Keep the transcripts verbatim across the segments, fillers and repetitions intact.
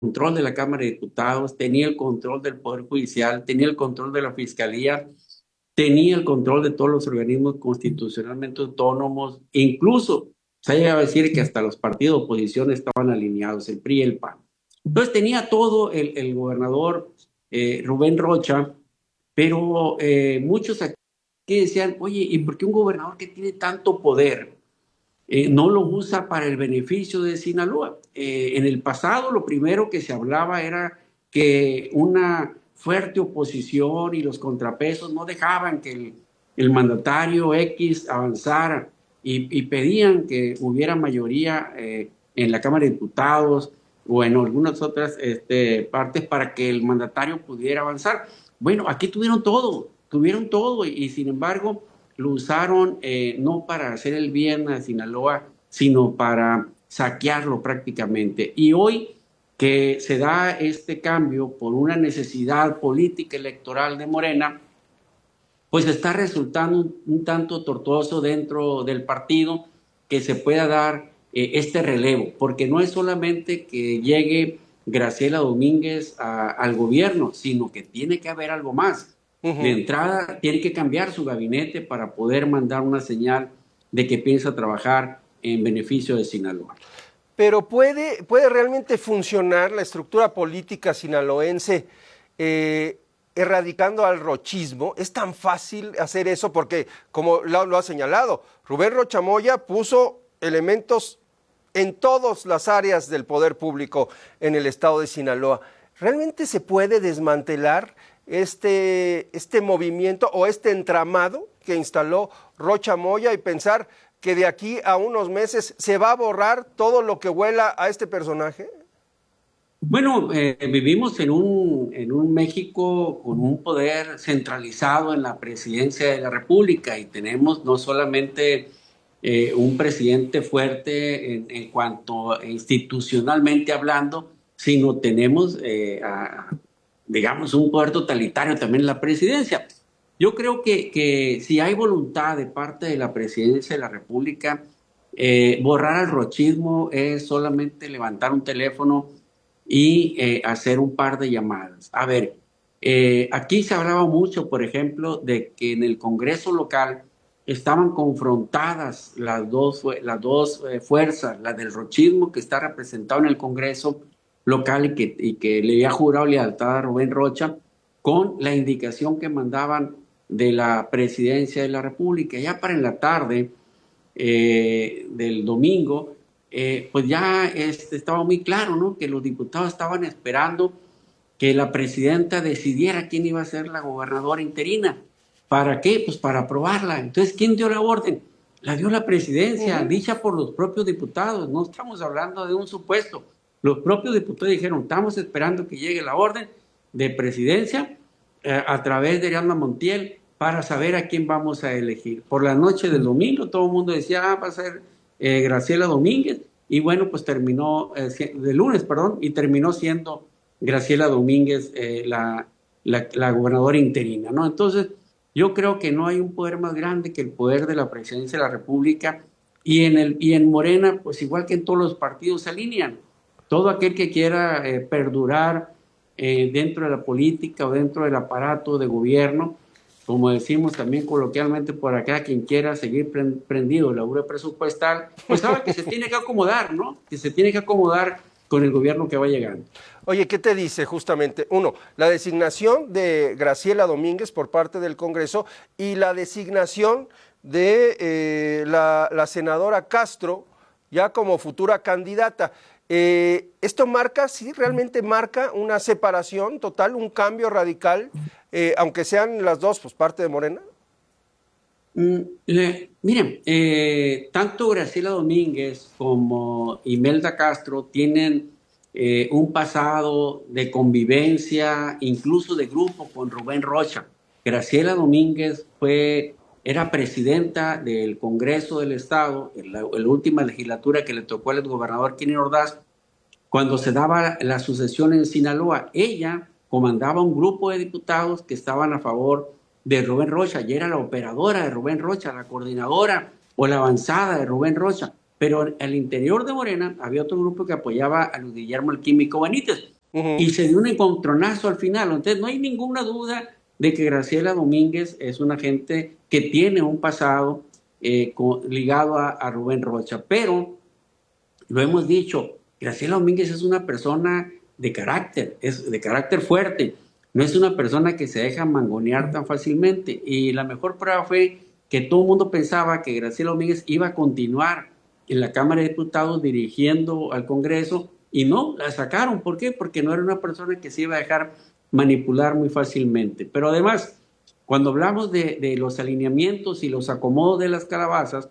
control de la Cámara de Diputados, tenía el control del Poder Judicial, tenía el control de la Fiscalía, tenía el control de todos los organismos constitucionalmente autónomos, e incluso se ha llegado a decir que hasta los partidos de oposición estaban alineados, el P R I y el P A N. Entonces tenía todo el, el gobernador eh, Rubén Rocha, pero eh, muchos aquí decían, oye, ¿y por qué un gobernador que tiene tanto poder eh, no lo usa para el beneficio de Sinaloa? Eh, en el pasado lo primero que se hablaba era que una fuerte oposición y los contrapesos no dejaban que el, el mandatario X avanzara y, y pedían que hubiera mayoría eh, en la Cámara de Diputados o en algunas otras este, partes para que el mandatario pudiera avanzar. Bueno, aquí tuvieron todo, tuvieron todo y, y sin embargo lo usaron eh, no para hacer el bien a Sinaloa, sino para saquearlo prácticamente. Y hoy que se da este cambio por una necesidad política electoral de Morena, pues está resultando un, un tanto tortuoso dentro del partido que se pueda dar eh, este relevo, porque no es solamente que llegue Graciela Domínguez a, al gobierno, sino que tiene que haber algo más. De Ujú. entrada, tiene que cambiar su gabinete para poder mandar una señal de que piensa trabajar en beneficio de Sinaloa. Pero puede, puede realmente funcionar la estructura política sinaloense eh, erradicando al rochismo. Es tan fácil hacer eso porque, como lo, lo ha señalado, Rubén Rocha Moya puso elementos en todas las áreas del poder público en el estado de Sinaloa. ¿Realmente se puede desmantelar este, este movimiento o este entramado que instaló Rocha Moya y pensar que de aquí a unos meses se va a borrar todo lo que huela a este personaje? Bueno, eh, vivimos en un, en un México con un poder centralizado en la presidencia de la República y tenemos no solamente eh, un presidente fuerte en, en cuanto institucionalmente hablando, sino tenemos, eh, a, digamos, un poder totalitario también en la presidencia. Yo creo que, que si hay voluntad de parte de la presidencia de la República, eh, borrar al rochismo es solamente levantar un teléfono y eh, hacer un par de llamadas. A ver, eh, aquí se hablaba mucho, por ejemplo, de que en el Congreso local estaban confrontadas las dos, las dos eh, fuerzas, la del rochismo que está representado en el Congreso local y que, y que le había jurado lealtad a Rubén Rocha, con la indicación que mandaban de la presidencia de la República. Ya para en la tarde eh, del domingo, eh, pues ya este, estaba muy claro, ¿no? Que los diputados estaban esperando que la presidenta decidiera quién iba a ser la gobernadora interina. ¿Para qué? Pues para aprobarla. Entonces, ¿quién dio la orden? La dio la presidencia, Ujú. dicha por los propios diputados. No estamos hablando de un supuesto. Los propios diputados dijeron, estamos esperando que llegue la orden de presidencia eh, a través de Ariadna Montiel para saber a quién vamos a elegir. Por la noche del domingo todo el mundo decía, ah, va a ser eh, Graciela Domínguez, y bueno, pues terminó, eh, de lunes, perdón, y terminó siendo Graciela Domínguez eh, la, la, la gobernadora interina, ¿no? Entonces, yo creo que no hay un poder más grande que el poder de la presidencia de la República, y en, el, y en Morena, pues igual que en todos los partidos, se alinean. Todo aquel que quiera eh, perdurar eh, dentro de la política o dentro del aparato de gobierno, como decimos también coloquialmente por acá, quien quiera seguir prendido la urbe presupuestal, pues sabe que se tiene que acomodar, ¿no? Que se tiene que acomodar con el gobierno que va llegando. Oye, ¿qué te dice justamente? Uno, la designación de Graciela Domínguez por parte del Congreso y la designación de eh, la, la senadora Castro ya como futura candidata. Eh, ¿Esto marca, sí, realmente marca una separación total, un cambio radical, eh, aunque sean las dos pues, parte de Morena? Mm, le- miren, eh, tanto Graciela Domínguez como Imelda Castro tienen eh, un pasado de convivencia, incluso de grupo con Rubén Rocha. Graciela Domínguez fue, era presidenta del Congreso del Estado, en la, en la última legislatura que le tocó al gobernador Kenny Ordaz, cuando se daba la sucesión en Sinaloa. Ella comandaba un grupo de diputados que estaban a favor de Rubén Rocha y era la operadora de Rubén Rocha, la coordinadora o la avanzada de Rubén Rocha. pero al interior de Morena había otro grupo que apoyaba a Luis Guillermo el Químico Benítez. Ujú. Y se dio un encontronazo al final. Entonces, no hay ninguna duda de que Graciela Domínguez es una gente que tiene un pasado eh, con, ligado a, a Rubén Rocha. Pero, lo hemos dicho, Graciela Domínguez es una persona de carácter, es de carácter fuerte. No es una persona que se deja mangonear tan fácilmente. Y la mejor prueba fue que todo el mundo pensaba que Graciela Domínguez iba a continuar en la Cámara de Diputados dirigiendo al Congreso y no, la sacaron. ¿Por qué? Porque no era una persona que se iba a dejar manipular muy fácilmente. Pero además, cuando hablamos de, de los alineamientos y los acomodos de las calabazas,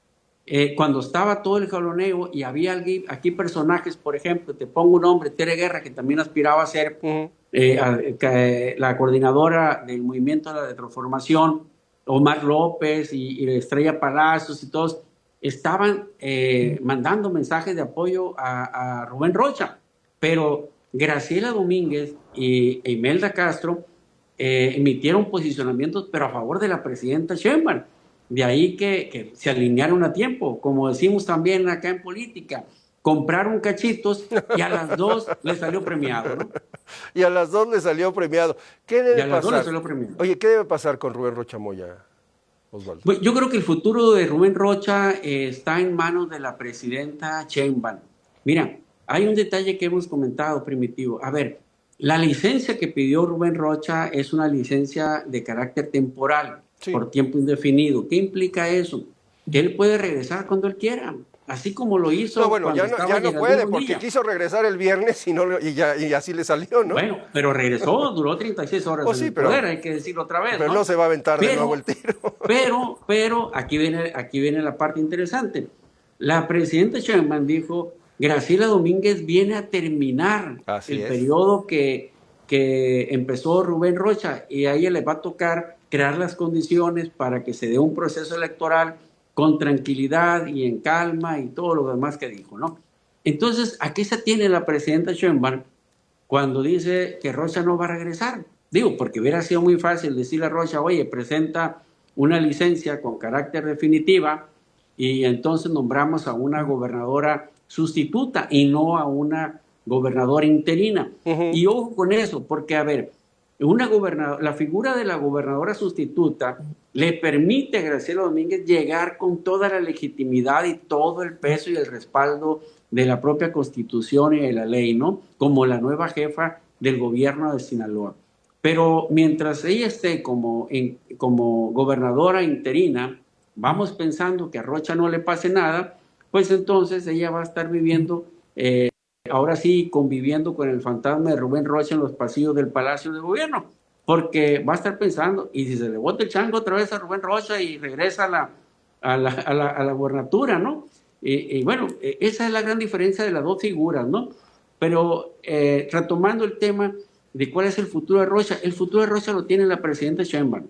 eh, cuando estaba todo el jaloneo y había alguien, aquí personajes, por ejemplo, te pongo un nombre, Tere Guerra, que también aspiraba a ser Ujú. eh, a, a, la coordinadora del movimiento de la transformación, Omar López y, y Estrella Palacios y todos, estaban eh, mandando mensajes de apoyo a, a Rubén Rocha, pero Graciela Domínguez y e Imelda Castro eh, emitieron posicionamientos, pero a favor de la presidenta Sheinbaum. De ahí que, que se alinearon a tiempo, como decimos también acá en política, compraron cachitos y a las dos les salió premiado, ¿no? Y a las dos le salió premiado. ¿Qué Y debe a las dos les pasar? salió premiado. Oye, ¿qué debe pasar con Rubén Rocha Moya, Osvaldo? Pues yo creo que el futuro de Rubén Rocha eh, está en manos de la presidenta Sheinbaum. Mira, hay un detalle que hemos comentado, Primitivo. A ver, la licencia que pidió Rubén Rocha es una licencia de carácter temporal, Sí. por tiempo indefinido. ¿Qué implica eso? Que él puede regresar cuando él quiera, así como lo No, hizo bueno, cuando ya no, estaba ya no Geraldine puede, porque Bonilla. quiso regresar el viernes y, no, lo- y, ya, y así le salió, ¿no? Bueno, pero regresó, duró treinta y seis horas Pues en sí, el pero, poder, hay que decirlo otra vez, pero no ¿no? se va a aventar de nuevo el Pero, tiro. pero, pero, aquí viene, aquí viene la parte interesante. La presidenta Sheinbaum dijo, Graciela Domínguez viene a terminar Así el es. periodo que, que empezó Rubén Rocha y a ella le va a tocar crear las condiciones para que se dé un proceso electoral con tranquilidad y en calma y todo lo demás que dijo, ¿no? Entonces, ¿a qué se tiene la presidenta Sheinbaum cuando dice que Rocha no va a regresar? Digo, porque hubiera sido muy fácil decirle a Rocha, oye, presenta una licencia con carácter definitiva y entonces nombramos a una gobernadora sustituta y no a una gobernadora interina. Ujú. Y ojo con eso, porque a ver, una gobernadora, la figura de la gobernadora sustituta le permite a Graciela Domínguez llegar con toda la legitimidad y todo el peso y el respaldo de la propia Constitución y de la ley, ¿no? Como la nueva jefa del gobierno de Sinaloa. Pero mientras ella esté como, en, como gobernadora interina, vamos pensando que a Rocha no le pase nada, pues entonces ella va a estar viviendo, eh, ahora sí, conviviendo con el fantasma de Rubén Rocha en los pasillos del Palacio de Gobierno, porque va a estar pensando, y si se le bota el chango otra vez a Rubén Rocha y regresa a la, a la, a la, a la gobernatura, ¿no? Y, y, bueno, esa es la gran diferencia de las dos figuras, ¿no? Pero eh, retomando el tema de cuál es el futuro de Rocha, el futuro de Rocha lo tiene la presidenta Sheinbaum.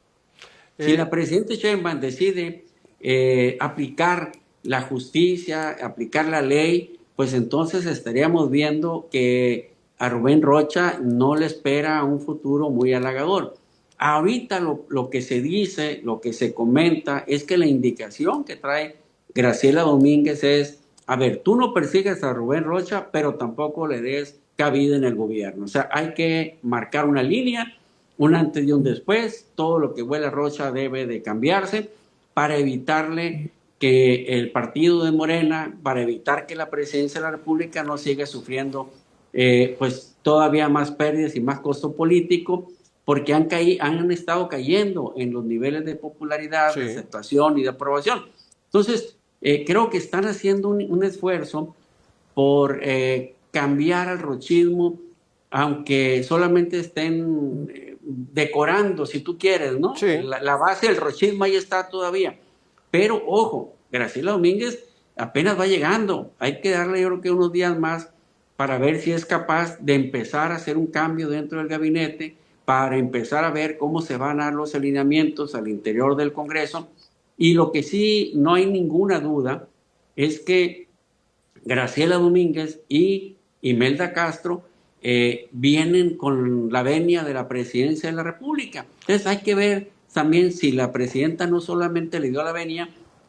Si Eh, la presidenta Sheinbaum decide eh, aplicar la justicia, aplicar la ley, pues entonces estaríamos viendo que a Rubén Rocha no le espera un futuro muy halagador. Ahorita lo, lo que se dice, lo que se comenta, es que la indicación que trae Graciela Domínguez es, a ver, tú no persigues a Rubén Rocha, pero tampoco le des cabida en el gobierno. O sea, hay que marcar una línea, un antes y un después, todo lo que huele a Rocha debe de cambiarse para evitarle que el partido de Morena, para evitar que la presidencia de la República no siga sufriendo eh, pues todavía más pérdidas y más costo político, porque han, caí, han estado cayendo en los niveles de popularidad, sí. de aceptación y de aprobación. Entonces, eh, creo que están haciendo un, un esfuerzo por eh, cambiar al rochismo, aunque solamente estén eh, decorando, si tú quieres, ¿no? Sí. La, la base del rochismo ahí está todavía. Pero, ojo, Graciela Domínguez apenas va llegando. Hay que darle, yo creo que unos días más para ver si es capaz de empezar a hacer un cambio dentro del gabinete, para empezar a ver cómo se van a dar los alineamientos al interior del Congreso. Y lo que sí no hay ninguna duda es que Graciela Domínguez y Imelda Castro eh, vienen con la venia de la presidencia de la República. Entonces hay que ver también si la presidenta no solamente le dio la venia,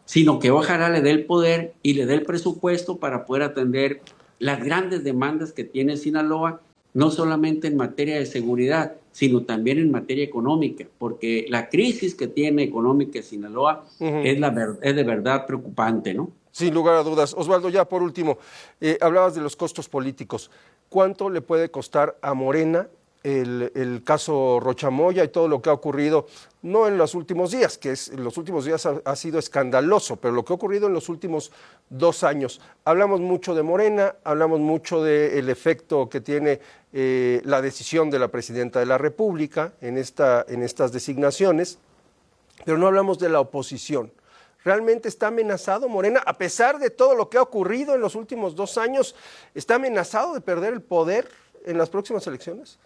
sino que ojalá le dé el poder y le dé el presupuesto para poder atender las grandes demandas que tiene Sinaloa, no solamente en materia de seguridad, sino también en materia económica, porque la crisis que tiene económica Sinaloa uh-huh. es, la ver, es de verdad preocupante, ¿no? Sin lugar a dudas. Osvaldo, ya por último, eh, hablabas de los costos políticos. ¿Cuánto le puede costar a Morena el, el caso Rocha Moya y todo lo que ha ocurrido, no en los últimos días, que es, en los últimos días ha, ha sido escandaloso, pero lo que ha ocurrido en los últimos dos años? Hablamos mucho de Morena, hablamos mucho del efecto que tiene eh, la decisión de la Presidenta de la República en, esta, en estas designaciones, pero no hablamos de la oposición. ¿Realmente está amenazado Morena, a pesar de todo lo que ha ocurrido en los últimos dos años, está amenazado de perder el poder en las próximas elecciones?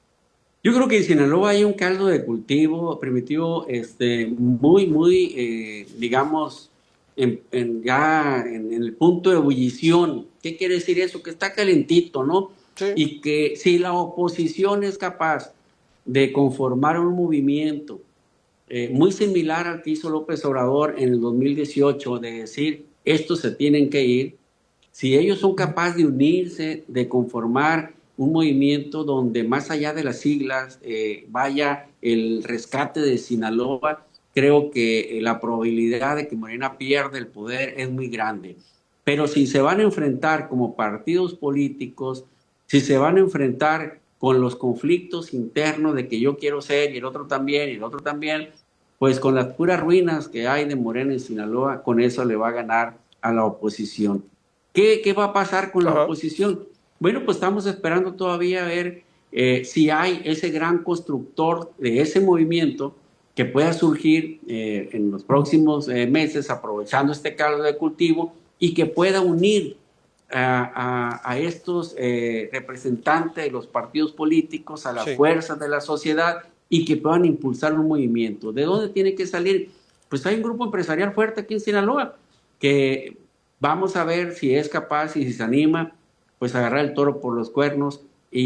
Yo creo que en Sinaloa hay un caldo de cultivo primitivo este, muy, muy, eh, digamos, en, en, ya en, en el punto de ebullición. ¿Qué quiere decir eso? Que está calentito, ¿no? Sí. Y que si la oposición es capaz de conformar un movimiento Eh, muy similar al que hizo López Obrador en el dos mil dieciocho, de decir, estos se tienen que ir, si ellos son capaces de unirse, de conformar un movimiento donde más allá de las siglas eh, vaya el rescate de Sinaloa, creo que eh, la probabilidad de que Morena pierda el poder es muy grande. Pero si se van a enfrentar como partidos políticos, si se van a enfrentar con los conflictos internos de que yo quiero ser y el otro también y el otro también, pues con las puras ruinas que hay de Morena en Sinaloa, con eso le va a ganar a la oposición. ¿Qué, qué va a pasar con uh-huh. la oposición? Bueno, pues estamos esperando todavía a ver eh, si hay ese gran constructor de ese movimiento que pueda surgir eh, en los próximos eh, meses, aprovechando este caldo de cultivo, y que pueda unir A, a, a estos eh, representantes de los partidos políticos, a las sí. fuerzas de la sociedad, y que puedan impulsar un movimiento. ¿De dónde tiene que salir? Pues hay un grupo empresarial fuerte aquí en Sinaloa, que vamos a ver si es capaz y si se anima, pues agarrar el toro por los cuernos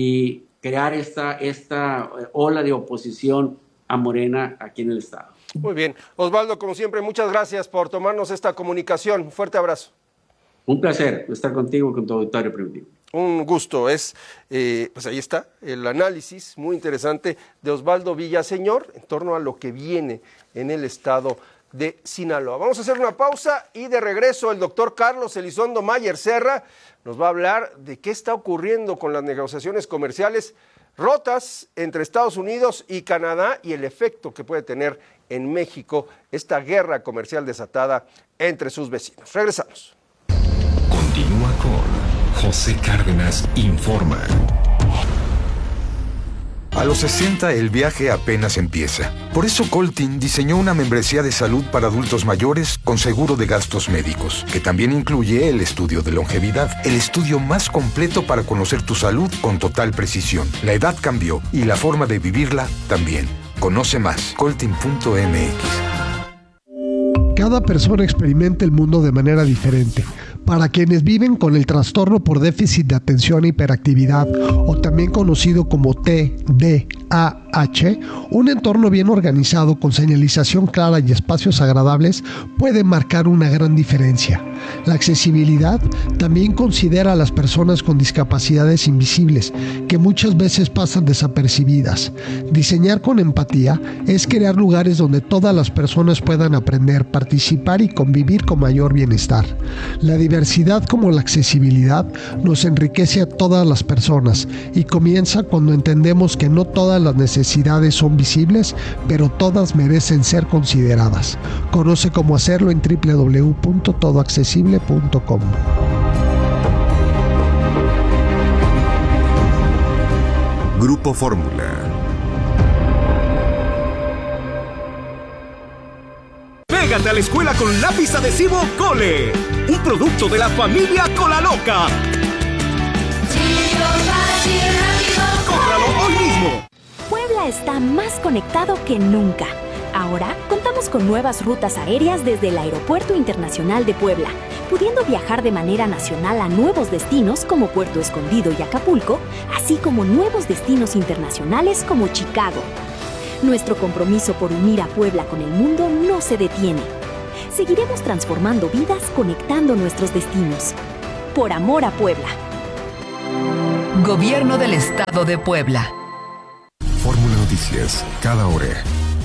y crear esta, esta ola de oposición a Morena aquí en el estado. Muy bien. Osvaldo, como siempre, muchas gracias por tomarnos esta comunicación. Un fuerte abrazo. Un placer estar contigo, con tu auditorio primitivo. Un gusto. Es, eh, pues ahí está el análisis muy interesante de Osvaldo Villaseñor en torno a lo que viene en el estado de Sinaloa. Vamos a hacer una pausa y de regreso el doctor Carlos Elizondo Mayer Serra nos va a hablar de qué está ocurriendo con las negociaciones comerciales rotas entre Estados Unidos y Canadá y el efecto que puede tener en México esta guerra comercial desatada entre sus vecinos. Regresamos. Continúa con José Cárdenas Informa. A los sesenta el viaje apenas empieza. Por eso Coltin diseñó una membresía de salud para adultos mayores con seguro de gastos médicos, que también incluye el estudio de longevidad, el estudio más completo para conocer tu salud con total precisión. La edad cambió y la forma de vivirla también. Conoce más, coltin punto m x. Cada persona experimenta el mundo de manera diferente. Para quienes viven con el trastorno por déficit de atención e hiperactividad, o también conocido como T D A H, un entorno bien organizado con señalización clara y espacios agradables puede marcar una gran diferencia. La accesibilidad también considera a las personas con discapacidades invisibles, que muchas veces pasan desapercibidas. Diseñar con empatía es crear lugares donde todas las personas puedan aprender, participar y convivir con mayor bienestar. La diversidad como la accesibilidad nos enriquece a todas las personas y comienza cuando entendemos que no todas las necesidades son visibles, pero todas merecen ser consideradas. Conoce cómo hacerlo en doble u doble u doble u punto todo accesible punto com. Grupo Fórmula. Pégate a la escuela con lápiz adhesivo Cole, un producto de la familia Cola Loca. ¡Cómpralo hoy mismo! Puebla está más conectado que nunca. Ahora contamos con nuevas rutas aéreas desde el Aeropuerto Internacional de Puebla, pudiendo viajar de manera nacional a nuevos destinos como Puerto Escondido y Acapulco, así como nuevos destinos internacionales como Chicago. Nuestro compromiso por unir a Puebla con el mundo no se detiene. seguiremos transformando vidas conectando nuestros destinos. Por amor a Puebla. Gobierno del Estado de Puebla. Fórmula Noticias, cada hora.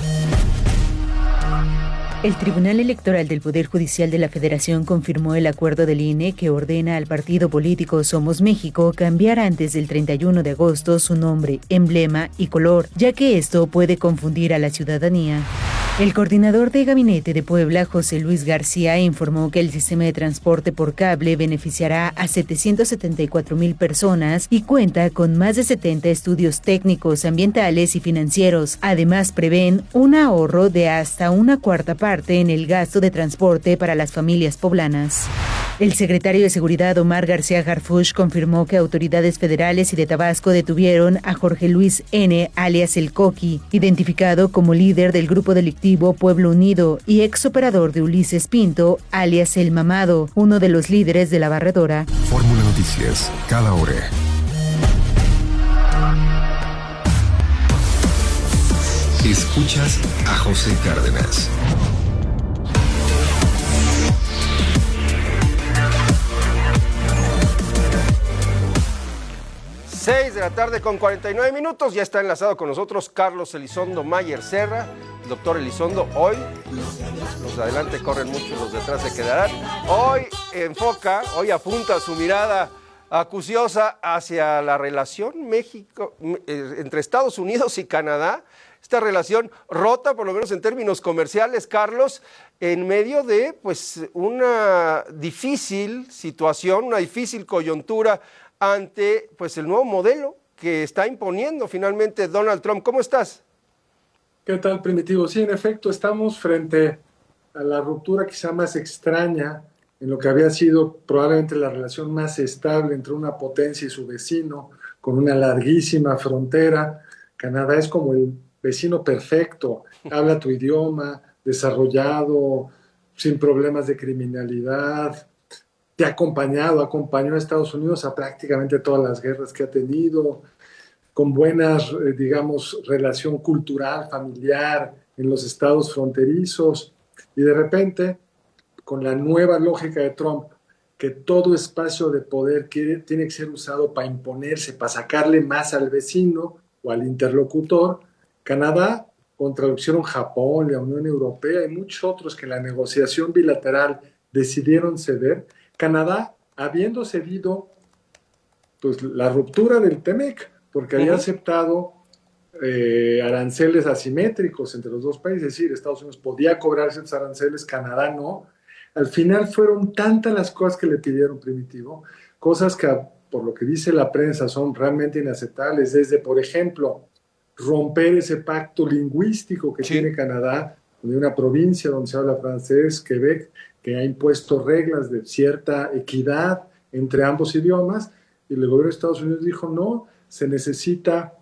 El Tribunal Electoral del Poder Judicial de la Federación confirmó el acuerdo del I N E que ordena al partido político Somos México cambiar antes del treinta y uno de agosto su nombre, emblema y color, ya que esto puede confundir a la ciudadanía. El coordinador de Gabinete de Puebla, José Luis García, informó que el sistema de transporte por cable beneficiará a setecientos setenta y cuatro mil personas y cuenta con más de setenta estudios técnicos, ambientales y financieros. Además, prevén un ahorro de hasta una cuarta parte en el gasto de transporte para las familias poblanas. El secretario de Seguridad, Omar García Harfuch, confirmó que autoridades federales y de Tabasco detuvieron a Jorge Luis N., alias El Coqui, identificado como líder del grupo delictivo Pueblo Unido y ex operador de Ulises Pinto, alias El Mamado, uno de los líderes de la barredora. Fórmula Noticias, cada hora. Escuchas a José Cárdenas. seis de la tarde con cuarenta y nueve minutos, ya está enlazado con nosotros Carlos Elizondo Mayer Serra. Doctor Elizondo, hoy, los de adelante corren mucho, los de atrás se quedarán. Hoy enfoca, hoy apunta su mirada acuciosa hacia la relación México, eh, entre Estados Unidos y Canadá. Esta relación rota, por lo menos en términos comerciales, Carlos, en medio de pues una difícil situación, una difícil coyuntura ante pues el nuevo modelo que está imponiendo finalmente Donald Trump. ¿Cómo estás? ¿Qué tal, Primitivo? Sí, en efecto, estamos frente a la ruptura quizá más extraña en lo que había sido probablemente la relación más estable entre una potencia y su vecino, con una larguísima frontera. Canadá es como el vecino perfecto, habla tu idioma, desarrollado, sin problemas de criminalidad, te ha acompañado, acompañó a Estados Unidos a prácticamente todas las guerras que ha tenido, con buena, eh, digamos, relación cultural, familiar en los estados fronterizos, y de repente, con la nueva lógica de Trump, que todo espacio de poder quiere, tiene que ser usado para imponerse, para sacarle más al vecino o al interlocutor, Canadá, con traducción Japón, la Unión Europea y muchos otros que en la negociación bilateral decidieron ceder, Canadá, habiendo cedido pues, la ruptura del T M E C, porque había uh-huh. aceptado eh, aranceles asimétricos entre los dos países, es decir, Estados Unidos podía cobrar esos aranceles, Canadá no. Al final fueron tantas las cosas que le pidieron, Primitivo, cosas que, por lo que dice la prensa, son realmente inaceptables, desde, por ejemplo, romper ese pacto lingüístico que sí. tiene Canadá, de una provincia donde se habla francés, Quebec, que ha impuesto reglas de cierta equidad entre ambos idiomas, y el gobierno de Estados Unidos dijo no, se necesita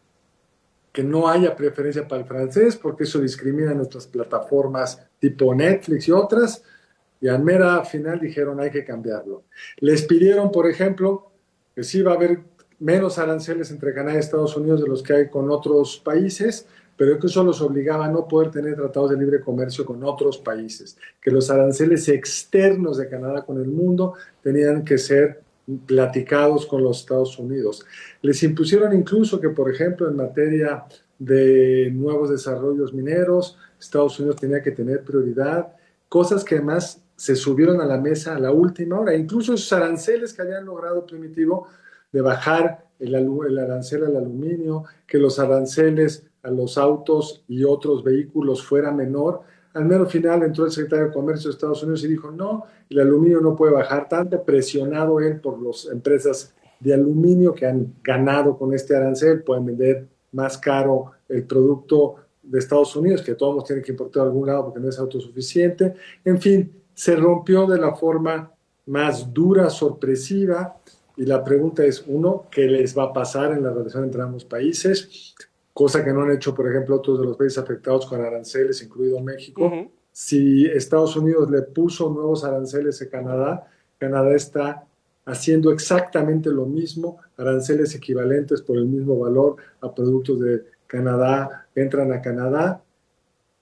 que no haya preferencia para el francés, porque eso discrimina nuestras plataformas tipo Netflix y otras, y al mera final dijeron hay que cambiarlo. Les pidieron, por ejemplo, que sí va a haber menos aranceles entre Canadá y Estados Unidos de los que hay con otros países, pero que eso los obligaba a no poder tener tratados de libre comercio con otros países, que los aranceles externos de Canadá con el mundo tenían que ser platicados con los Estados Unidos. Les impusieron incluso que, por ejemplo, en materia de nuevos desarrollos mineros, Estados Unidos tenía que tener prioridad, cosas que además se subieron a la mesa a la última hora, incluso esos aranceles que habían logrado, Primitivo, de bajar el, el arancel al aluminio, que los aranceles a los autos y otros vehículos fuera menor. Al mero final entró el secretario de Comercio de Estados Unidos y dijo no, el aluminio no puede bajar tanto, presionado él por las empresas de aluminio que han ganado con este arancel, pueden vender más caro el producto de Estados Unidos, que todos tienen que importar de algún lado porque no es autosuficiente. En fin, se rompió de la forma más dura, sorpresiva, y la pregunta es, uno, ¿qué les va a pasar en la relación entre ambos países? Cosa que no han hecho, por ejemplo, otros de los países afectados con aranceles, incluido México. Uh-huh. Si Estados Unidos le puso nuevos aranceles a Canadá, Canadá está haciendo exactamente lo mismo, aranceles equivalentes por el mismo valor a productos de Canadá, entran a Canadá.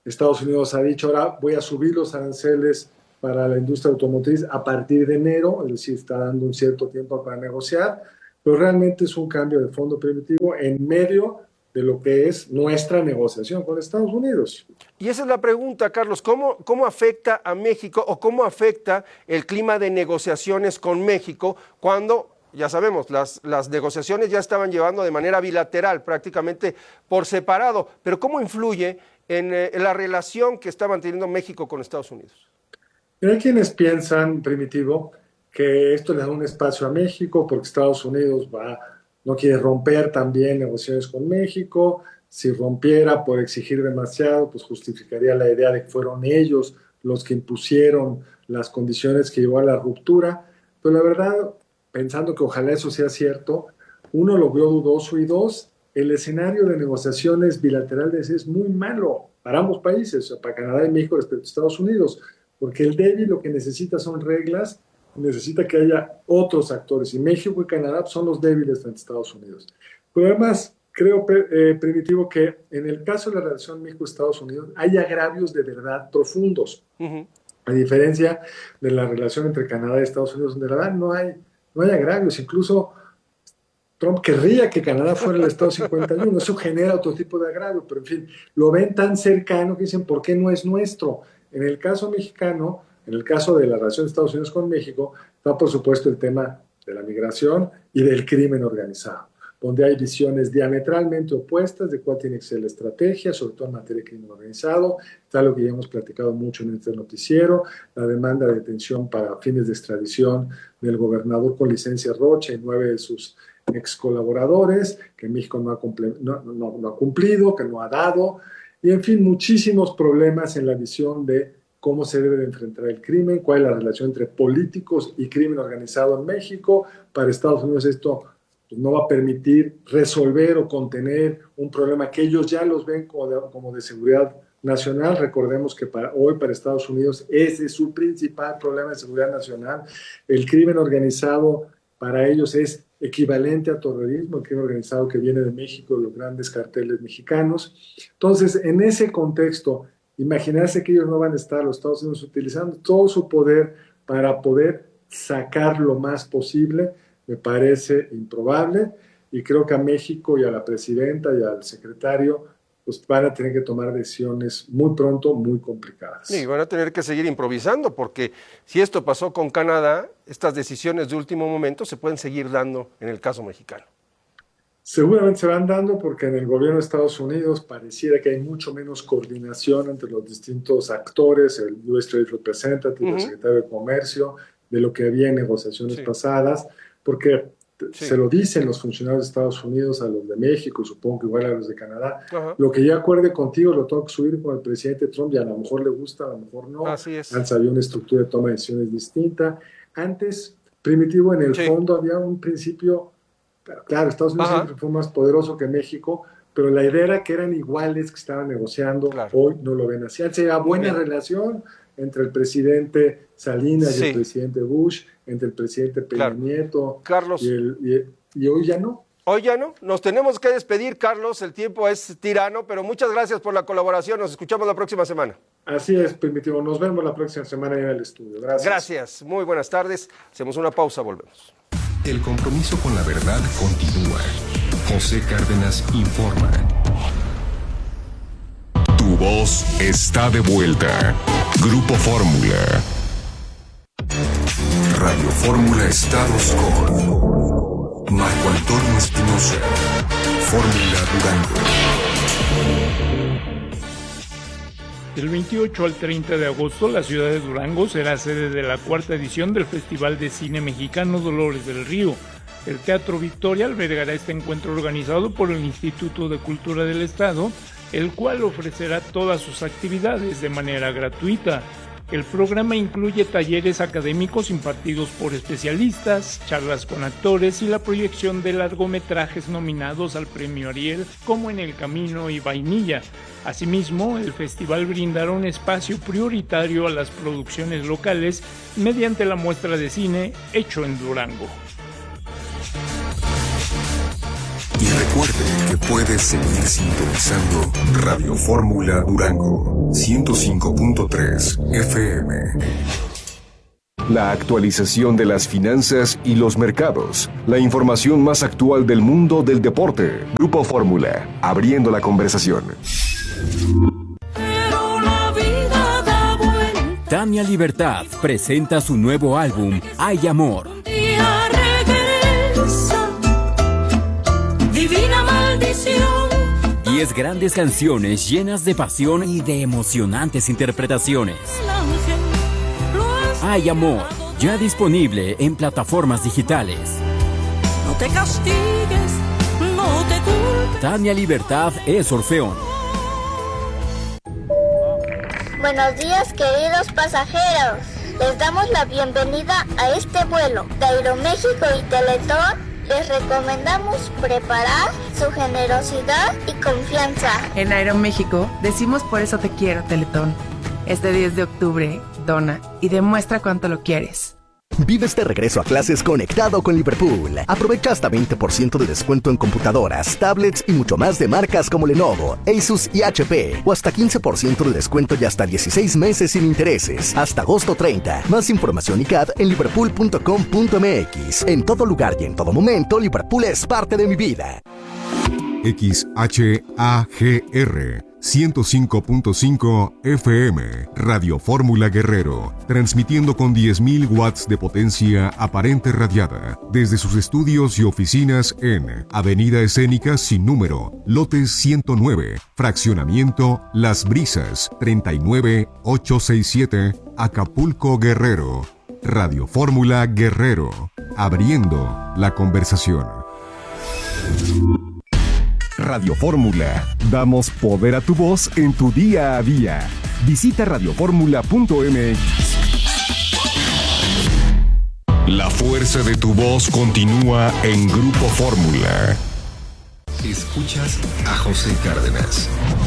Estados Unidos ha dicho, ahora voy a subir los aranceles para la industria automotriz a partir de enero, es decir, está dando un cierto tiempo para negociar, pero realmente es un cambio de fondo Primitivo en medio de lo que es nuestra negociación con Estados Unidos. Y esa es la pregunta, Carlos, ¿cómo, cómo afecta a México o cómo afecta el clima de negociaciones con México cuando, ya sabemos, las, las negociaciones ya estaban llevando de manera bilateral, prácticamente por separado, pero cómo influye en, eh, en la relación que está manteniendo México con Estados Unidos? Hay quienes piensan, Primitivo, que esto le da un espacio a México porque Estados Unidos va, no quiere romper también negociaciones con México. Si rompiera por exigir demasiado, pues justificaría la idea de que fueron ellos los que impusieron las condiciones que llevó a la ruptura. Pero la verdad, pensando que ojalá eso sea cierto, uno lo vio dudoso y dos, el escenario de negociaciones bilaterales es muy malo para ambos países, o sea, para Canadá y México respecto a Estados Unidos, porque el débil lo que necesita son reglas, necesita que haya otros actores, y México y Canadá son los débiles frente a Estados Unidos. Pero además, creo, eh, Primitivo, que en el caso de la relación México-Estados Unidos hay agravios de verdad profundos, uh-huh. a diferencia de la relación entre Canadá y Estados Unidos, donde la verdad no hay, no hay agravios, incluso Trump querría que Canadá fuera el Estado cincuenta y uno, eso genera otro tipo de agravio, pero en fin, lo ven tan cercano que dicen, ¿por qué no es nuestro? En el caso mexicano, en el caso de la relación de Estados Unidos con México, está por supuesto el tema de la migración y del crimen organizado, donde hay visiones diametralmente opuestas de cuál tiene que ser la estrategia, sobre todo en materia de crimen organizado. Está lo que ya hemos platicado mucho en este noticiero, la demanda de detención para fines de extradición del gobernador con licencia Rocha y nueve de sus ex colaboradores, que México no ha, cumple, no, no, no ha cumplido, que no ha dado, y en fin, muchísimos problemas en la visión de cómo se debe de enfrentar el crimen, cuál es la relación entre políticos y crimen organizado en México. Para Estados Unidos esto pues, no va a permitir resolver o contener un problema que ellos ya los ven como de, como de seguridad nacional. Recordemos que para, hoy para Estados Unidos ese es su principal problema de seguridad nacional. El crimen organizado para ellos es equivalente a terrorismo, el crimen organizado que viene de México, de los grandes carteles mexicanos. Entonces, en ese contexto, imaginarse que ellos no van a estar, los Estados Unidos, utilizando todo su poder para poder sacar lo más posible, me parece improbable, y creo que a México y a la presidenta y al secretario pues van a tener que tomar decisiones muy pronto, muy complicadas. Sí, van a tener que seguir improvisando, porque si esto pasó con Canadá, estas decisiones de último momento se pueden seguir dando en el caso mexicano. Seguramente se van dando porque en el gobierno de Estados Unidos pareciera que hay mucho menos coordinación entre los distintos actores, el U S Trade Representative, uh-huh. el secretario de Comercio, de lo que había en negociaciones sí. pasadas, porque sí. se lo dicen los funcionarios de Estados Unidos a los de México, supongo que igual a los de Canadá. Uh-huh. Lo que yo acuerde contigo lo tengo que subir con el presidente Trump y a lo mejor le gusta, a lo mejor no. Así es. Antes había una estructura de toma de decisiones distinta. Antes, Primitivo, en el sí. fondo había un principio... Claro, Estados Unidos Ajá. siempre fue más poderoso que México, pero la idea era que eran iguales, que estaban negociando. Claro. Hoy no lo ven así. Antes había buena relación entre el presidente Salinas sí. y el presidente Bush, entre el presidente Peña claro. Nieto. Carlos. Y, el, y, y hoy ya no. Hoy ya no. Nos tenemos que despedir, Carlos. El tiempo es tirano, pero muchas gracias por la colaboración. Nos escuchamos la próxima semana. Así es, Primitivo. Nos vemos la próxima semana en el estudio. Gracias. Gracias. Muy buenas tardes. Hacemos una pausa, volvemos. El compromiso con la verdad continúa. José Cárdenas informa. Tu voz está de vuelta. Grupo Fórmula. Radio Fórmula Estados con Marco Antonio Espinosa. Fórmula Durango. Del veintiocho al treinta de agosto, la ciudad de Durango será sede de la cuarta edición del Festival de Cine Mexicano Dolores del Río. El Teatro Victoria albergará este encuentro organizado por el Instituto de Cultura del Estado, el cual ofrecerá todas sus actividades de manera gratuita. El programa incluye talleres académicos impartidos por especialistas, charlas con actores y la proyección de largometrajes nominados al Premio Ariel, como En el Camino y Vainilla. Asimismo, el festival brindará un espacio prioritario a las producciones locales mediante la muestra de cine Hecho en Durango. Y Recuerde que puedes seguir sintonizando Radio Fórmula Durango ciento cinco punto tres F M. La actualización de las finanzas y los mercados. La información más actual del mundo del deporte. Grupo Fórmula, abriendo la conversación. Tania Libertad presenta su nuevo álbum, Hay Amor. Divina maldición. Diez grandes canciones llenas de pasión y de emocionantes interpretaciones. Hay Amor, ya disponible en plataformas digitales. No te castigues, no te culpes. Tania Libertad es Orfeón. Buenos días, queridos pasajeros. Les damos la bienvenida a este vuelo de Aeroméxico y Teletón. Les recomendamos preparar su generosidad y confianza. En Aeroméxico decimos por eso te quiero, Teletón. Este diez de octubre, dona y demuestra cuánto lo quieres. Vive este regreso a clases conectado con Liverpool. Aprovecha hasta veinte por ciento de descuento en computadoras, tablets y mucho más de marcas como Lenovo, Asus y H P. O hasta quince por ciento de descuento y hasta dieciséis meses sin intereses. Hasta agosto treinta. Más información y C A D en liverpool punto com punto m x. En todo lugar y en todo momento, Liverpool es parte de mi vida. X H A G R ciento cinco punto cinco F M, Radio Fórmula Guerrero, transmitiendo con diez mil watts de potencia aparente radiada, desde sus estudios y oficinas en Avenida Escénica sin número, lotes ciento nueve, fraccionamiento Las Brisas, treinta y nueve mil ochocientos sesenta y siete, Acapulco, Guerrero. Radio Fórmula Guerrero, abriendo la conversación. Radio Fórmula. Damos poder a tu voz en tu día a día. Visita radio fórmula punto m x. La fuerza de tu voz continúa en Grupo Fórmula. Escuchas a José Cárdenas.